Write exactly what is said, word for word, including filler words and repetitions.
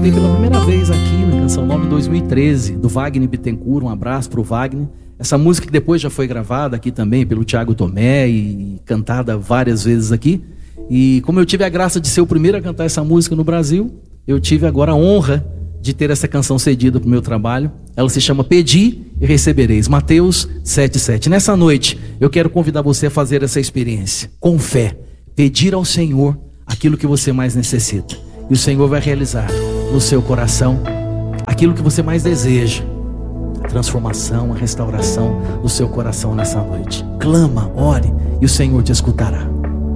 cantei pela primeira vez aqui na Canção Nova em dois mil e treze, do Wagner Bittencourt. Um abraço para o Wagner. Essa música que depois já foi gravada aqui também pelo Thiago Tomé e cantada várias vezes aqui. E como eu tive a graça de ser o primeiro a cantar essa música no Brasil, eu tive agora a honra de ter essa canção cedida para o meu trabalho. Ela se chama Pedi e Recebereis, Mateus sete, sete. Nessa noite eu quero convidar você a fazer essa experiência, com fé, pedir ao Senhor aquilo que você mais necessita. E o Senhor vai realizar no seu coração aquilo que você mais deseja. A transformação, a restauração do seu coração nessa noite. Clama, ore e o Senhor te escutará.